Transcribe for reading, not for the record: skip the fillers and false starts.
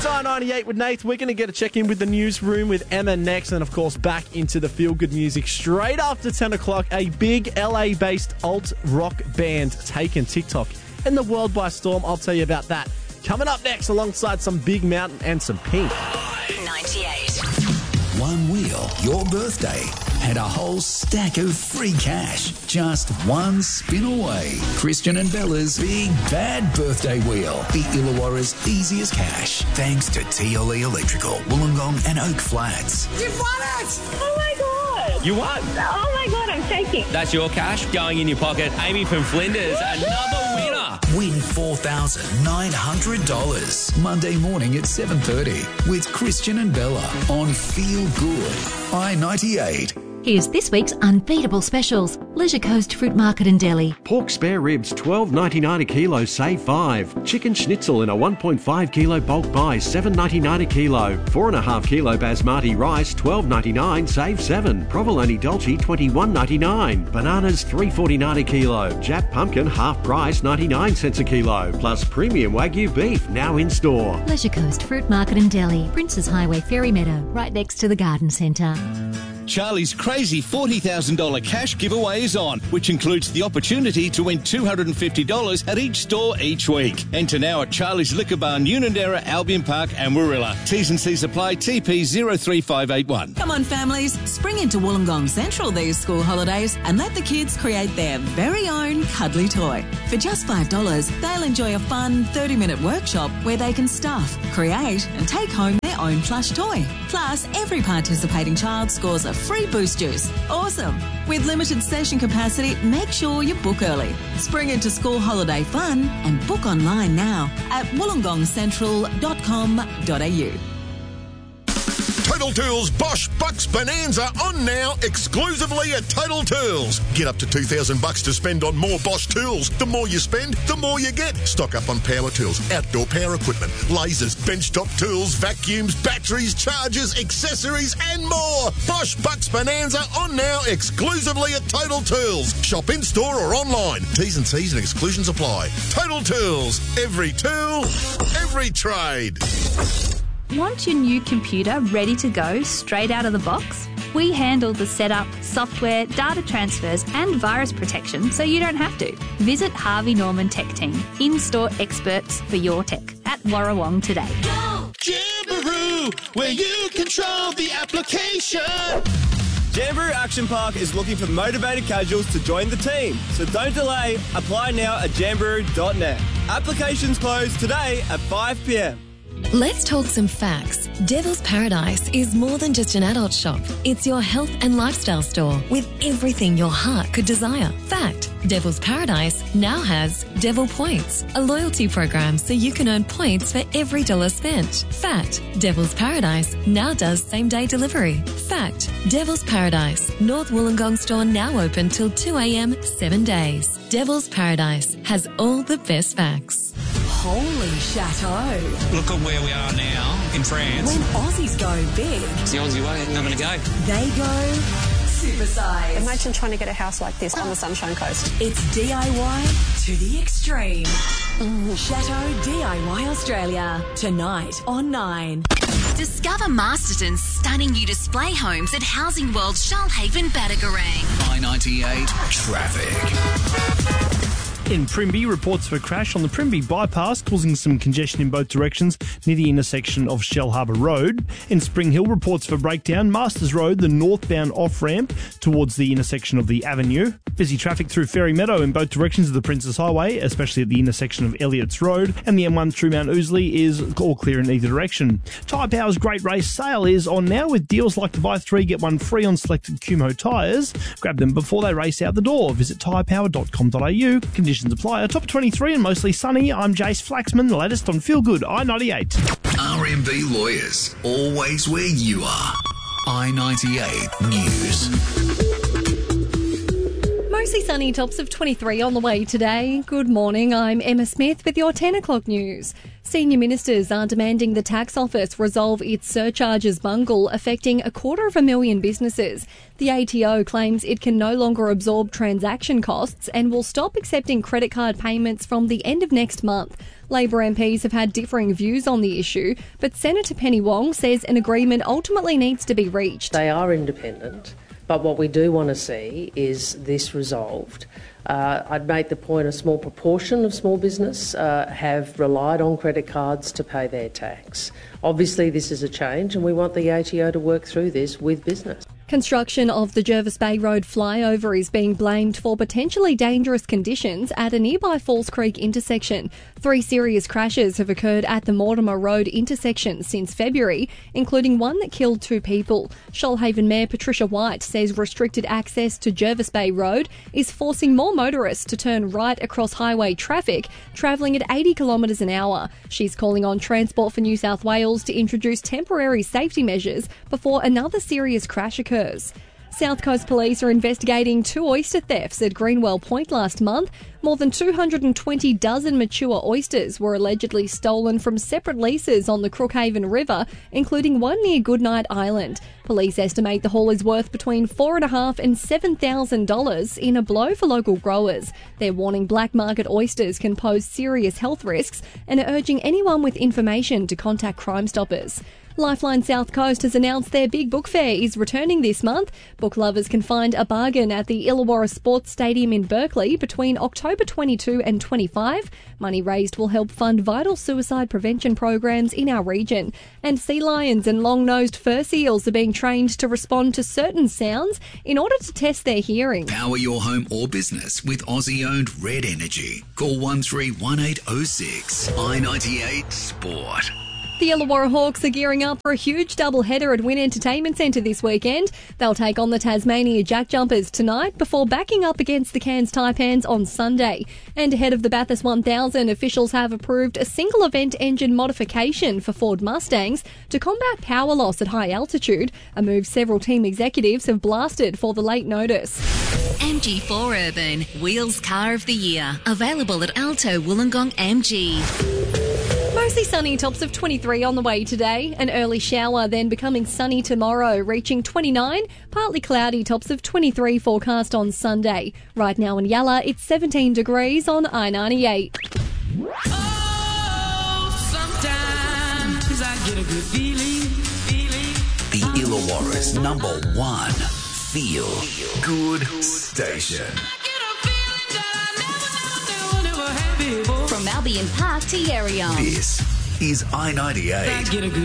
It's I-98 with Nate. We're going to get a check-in with the newsroom with Emma next, and of course back into the feel-good music straight after 10 o'clock. A big LA-based alt-rock band taken TikTok and the world by storm. I'll tell you about that coming up next, alongside some Big Mountain and some Pink. 98. One wheel, your birthday, and a whole stack of free cash. Just one spin away. Christian and Bella's Big Bad Birthday Wheel. The Illawarra's easiest cash. Thanks to TLE Electrical, Wollongong and Oak Flats. You've won it! Oh my God! You won. Oh my God, I'm shaking. That's your cash going in your pocket. Amy from Flinders, another winner. Win $4,900. Monday morning at 7:30 with Christian and Bella on Feel Good. I-98. Here's this week's unbeatable specials. Leisure Coast Fruit Market in Delhi. Pork spare ribs, $12.99 a kilo, save $5. Chicken schnitzel in a 1.5 kilo bulk buy, $7.99 a kilo. 4.5 kilo basmati rice, $12.99, save $7. Provolone dolce, $21.99. Bananas, $3.49 a kilo. Jap pumpkin, half price, 99 cents a kilo. Plus premium Wagyu beef, now in store. Leisure Coast Fruit Market in Delhi. Princes Highway Ferry Meadow, right next to the Garden Centre. Charlie's crazy $40,000 cash giveaway is on, which includes the opportunity to win $250 at each store each week. Enter now at Charlie's Liquor Barn, Unanderra, Albion Park and Warilla. T's and C's apply. TP 03581. Come on, families. Spring into Wollongong Central these school holidays and let the kids create their very own cuddly toy. For just $5, they'll enjoy a fun 30-minute workshop where they can stuff, create and take home their own plush toy. Plus, every participating child scores a free Boost Juice. Awesome. With limited session capacity, make sure you book early. Spring into school holiday fun and book online now at wollongongcentral.com.au. Total Tools Bosch Bucks Bonanza on now exclusively at Total Tools. Get up to $2,000 to spend on more Bosch tools. The more you spend, the more you get. Stock up on power tools, outdoor power equipment, lasers, benchtop tools, vacuums, batteries, chargers, accessories and more. Bosch Bucks Bonanza on now exclusively at Total Tools. Shop in store or online. T's and C's and exclusions apply. Total Tools. Every tool, every trade. Want your new computer ready to go straight out of the box? We handle the setup, software, data transfers and virus protection so you don't have to. Visit Harvey Norman Tech Team, in-store experts for your tech at Warrawong today. Go! Jamboree, where you control the application. Jamboree Action Park is looking for motivated casuals to join the team. So don't delay. Apply now at jamboree.net. Applications close today at 5 p.m. Let's talk some facts. Devil's Paradise is more than just an adult shop. It's your health and lifestyle store with everything your heart could desire. Fact, Devil's Paradise now has Devil Points, a loyalty program so you can earn points for every dollar spent. Fact, Devil's Paradise now does same-day delivery. Fact, Devil's Paradise, North Wollongong store now open till 2 a.m, 7 days. Devil's Paradise has all the best facts. Holy chateau. Look at where we are now in France. When Aussies go big, It's the Aussie way. I'm going to go. they go supersize. Imagine trying to get a house like this on the Sunshine Coast. It's DIY to the extreme. Chateau DIY Australia. Tonight on 9. Discover Masterton's stunning new display homes at Housing World Shoalhaven, Badagarang. I-98 traffic. In Primby, reports of a crash on the Primby bypass causing some congestion in both directions near the intersection of Shell Harbour Road. In Spring Hill, reports of a breakdown, Masters Road, the northbound off-ramp towards the intersection of the Avenue. Busy traffic through Ferry Meadow in both directions of the Princes Highway, especially at the intersection of Elliots Road, and the M1 through Mount Ousley is all clear in either direction. Tyre Power's Great Race Sale is on now with deals like to buy 3, get 1 free on selected Kumho tyres. Grab them before they race out the door. Visit tyrepower.com.au. Conditions apply. A top 23 and mostly sunny. I'm Jace Flaxman, the latest on Feel Good I-98. RMB Lawyers, always where you are. I-98 News. Most Mostly sunny, tops of 23 on the way today. Good morning, I'm Emma Smith with your 10 o'clock news. Senior ministers are demanding the tax office resolve its surcharges bungle affecting 250,000 businesses. The ATO claims it can no longer absorb transaction costs and will stop accepting credit card payments from the end of next month. Labor MPs have had differing views on the issue, but Senator Penny Wong says an agreement ultimately needs to be reached. They are independent, but what we do want to see is this resolved. I'd make the point a small proportion of small business have relied on credit cards to pay their tax. Obviously, this is a change and we want the ATO to work through this with business. Construction of the Jervis Bay Road flyover is being blamed for potentially dangerous conditions at a nearby Falls Creek intersection. 3 serious crashes have occurred at the Mortimer Road intersection since February, including one that killed 2 people. Shoalhaven Mayor Patricia White says restricted access to Jervis Bay Road is forcing more motorists to turn right across highway traffic, travelling at 80 kilometres an hour. She's calling on Transport for New South Wales to introduce temporary safety measures before another serious crash occurs. South Coast Police are investigating 2 oyster thefts at Greenwell Point last month. More than 220 dozen mature oysters were allegedly stolen from separate leases on the Crookhaven River, including one near Goodnight Island. Police estimate the haul is worth between $4,500 and $7,000 in a blow for local growers. They're warning black market oysters can pose serious health risks and are urging anyone with information to contact Crime Stoppers. Lifeline South Coast has announced their Big Book Fair is returning this month. Book lovers can find a bargain at the Illawarra Sports Stadium in Berkeley between October 22 and 25. Money raised will help fund vital suicide prevention programs in our region. And sea lions and long-nosed fur seals are being trained to respond to certain sounds in order to test their hearing. Power your home or business with Aussie-owned Red Energy. Call 131806. I-98 Sport. The Illawarra Hawks are gearing up for a huge doubleheader at Wynn Entertainment Centre this weekend. They'll take on the Tasmania Jack Jumpers tonight before backing up against the Cairns Taipans on Sunday. And ahead of the Bathurst 1000, officials have approved a single event engine modification for Ford Mustangs to combat power loss at high altitude, a move several team executives have blasted for the late notice. MG4 Urban, Wheels Car of the Year. Available at Alto Wollongong MG. Mostly sunny, tops of 23 on the way today. An early shower, then becoming sunny tomorrow, reaching 29. Partly cloudy, tops of 23 forecast on Sunday. Right now in Yalla, it's 17 degrees on I-98. Sometimes I get a good feeling. The Illawarra's #1 Feel Good Station. From Albion Park to Yerion. This is I-98.